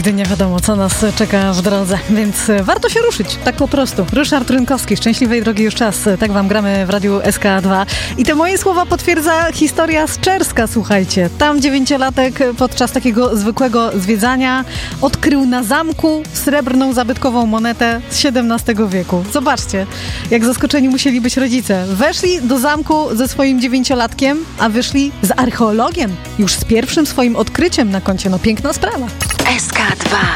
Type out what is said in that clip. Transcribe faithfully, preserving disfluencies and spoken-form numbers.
Nigdy nie wiadomo, co nas czeka w drodze, więc warto się ruszyć, tak po prostu. Ryszard Rynkowski, Szczęśliwej drogi już czas, tak wam gramy w Radiu S K dwa. I te moje słowa potwierdza historia z Czerska, słuchajcie. Tam dziewięciolatek podczas takiego zwykłego zwiedzania odkrył na zamku srebrną zabytkową monetę z siedemnastego wieku. Zobaczcie, jak zaskoczeni musieli być rodzice. Weszli do zamku ze swoim dziewięciolatkiem, a wyszli z archeologiem, już z pierwszym swoim odkryciem na koncie. No piękna sprawa. S K dwa.